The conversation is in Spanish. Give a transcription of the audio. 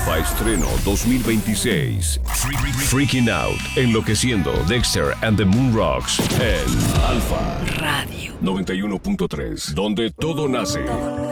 Alpha Estreno 2026. Freaking Out, Enloqueciendo, Dexter and the Moon Rocks en Alpha Radio 91.3, donde todo nace.